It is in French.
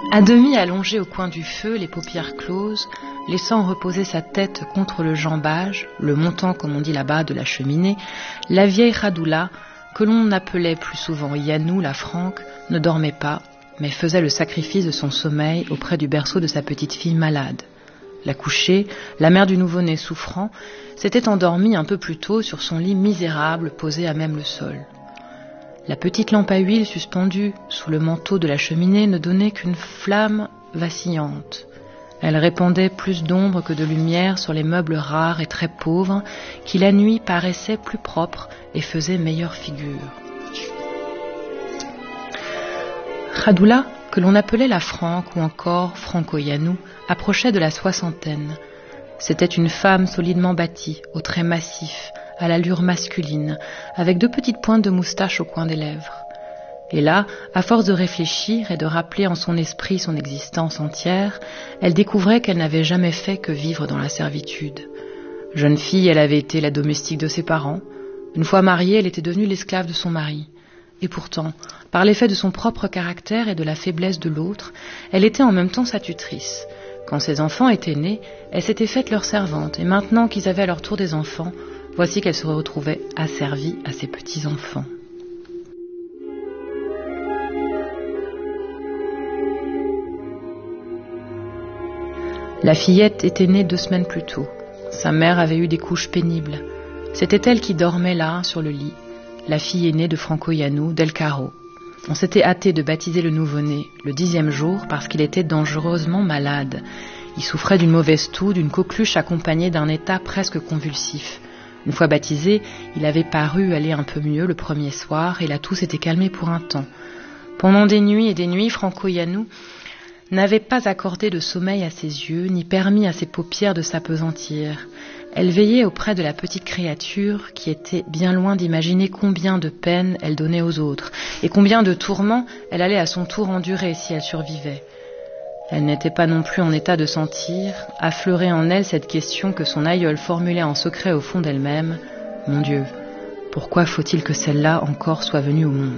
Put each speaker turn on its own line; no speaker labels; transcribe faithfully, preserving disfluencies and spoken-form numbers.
À demi allongée au coin du feu, les paupières closes, laissant reposer sa tête contre le jambage, le montant, comme on dit là-bas, de la cheminée, la vieille Khadoula, que l'on appelait plus souvent Yanou, la franque, ne dormait pas, mais faisait le sacrifice de son sommeil auprès du berceau de sa petite fille malade. La couchée, la mère du nouveau-né souffrant, s'était endormie un peu plus tôt sur son lit misérable posé à même le sol. La petite lampe à huile suspendue sous le manteau de la cheminée ne donnait qu'une flamme vacillante. Elle répandait plus d'ombre que de lumière sur les meubles rares et très pauvres qui la nuit paraissaient plus propres et faisaient meilleure figure. Khadoula, que l'on appelait la Franque ou encore Franco Yanou, approchait de la soixantaine. C'était une femme solidement bâtie, aux traits massifs, à l'allure masculine, avec deux petites pointes de moustache au coin des lèvres. Et là, à force de réfléchir et de rappeler en son esprit son existence entière, elle découvrait qu'elle n'avait jamais fait que vivre dans la servitude. Jeune fille, elle avait été la domestique de ses parents. Une fois mariée, elle était devenue l'esclave de son mari. Et pourtant, par l'effet de son propre caractère et de la faiblesse de l'autre, elle était en même temps sa tutrice. Quand ses enfants étaient nés, elle s'était faite leur servante, et maintenant qu'ils avaient à leur tour des enfants, voici qu'elle se retrouvait asservie à ses petits-enfants. La fillette était née deux semaines plus tôt. Sa mère avait eu des couches pénibles. C'était elle qui dormait là, sur le lit, la fille aînée de Franco Yanou, Del Caro. On s'était hâté de baptiser le nouveau-né le dixième jour parce qu'il était dangereusement malade. Il souffrait d'une mauvaise toux, d'une coqueluche accompagnée d'un état presque convulsif. Une fois baptisé, il avait paru aller un peu mieux le premier soir et la toux s'était calmée pour un temps. Pendant des nuits et des nuits, Franco Yanou n'avait pas accordé de sommeil à ses yeux, ni permis à ses paupières de s'appesantir. Elle veillait auprès de la petite créature qui était bien loin d'imaginer combien de peines elle donnait aux autres et combien de tourments elle allait à son tour endurer si elle survivait. Elle n'était pas non plus en état de sentir, affleurer en elle cette question que son aïeul formulait en secret au fond d'elle-même. « Mon Dieu, pourquoi faut-il que celle-là encore soit venue au monde ?»